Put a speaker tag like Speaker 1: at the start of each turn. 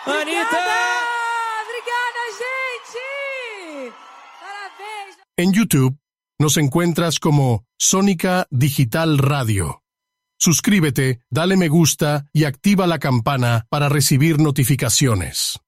Speaker 1: Anitta!
Speaker 2: Obrigada, gente! Parabéns!
Speaker 3: En YouTube nos encuentras como Sónica Digital Radio. Suscríbete, dale me gusta y activa la campana para recibir notificaciones.